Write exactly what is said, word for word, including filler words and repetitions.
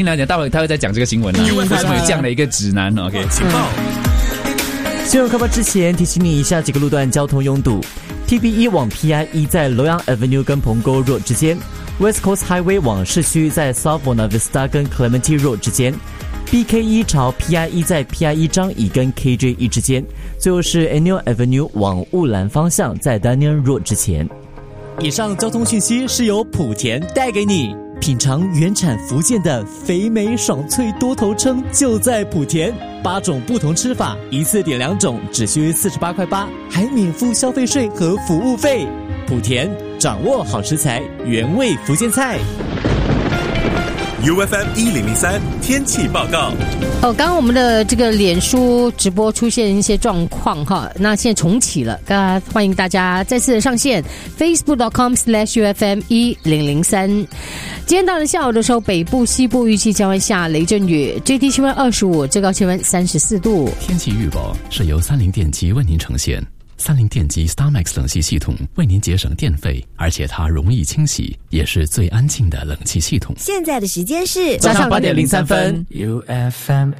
来讲，待会他会再讲这个新闻啦，为什么有这样的一个指南 ？OK， 情报。 新闻开播之前，提醒你一下几个路段交通拥堵。T B 一往 P I 一在 Loyang Avenue 跟 Punggol Road 之间 ，West Coast Highway 往市区在 South Buona Vista 跟 Clementi Road 之间 ，B K 一朝 P I 一在 P I 一张乙跟 K J 一之间，最后是 Annual Avenue 往雾兰方向在 Daniel Road 之前。以上交通讯息是由莆田带给你。品尝原产福建的肥美爽脆多头称就在莆田，八种不同吃法，一次点两种，只需四十八块八，还免付消费税和服务费。莆田掌握好食材，原味福建菜。 U F M 一零零三天气报告。 哦，刚刚我们的这个脸书直播出现一些状况哈，那现在重启了，刚刚欢迎大家再次上线 facebook dot com slash U F M 一零零三。今天到了下午的时候，北部、西部预计将会下雷阵雨，最低气温二十五，最高气温三十四度。 天气预报是由三菱电机为您呈现。三菱电机 StarMax 冷气系统为您节省电费，而且它容易清洗，也是最安静的冷气系统。 现在的时间是早上八点零三分。 U F M